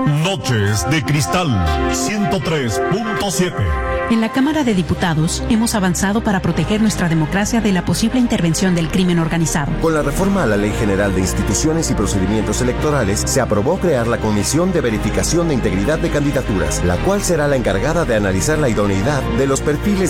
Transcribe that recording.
Noches de Cristal 103.7. En la Cámara de Diputados hemos avanzado para proteger nuestra democracia de la posible intervención del crimen organizado. Con la reforma a la Ley General de Instituciones y Procedimientos Electorales, se aprobó crear la Comisión de Verificación de Integridad de Candidaturas, la cual será la encargada de analizar la idoneidad de los perfiles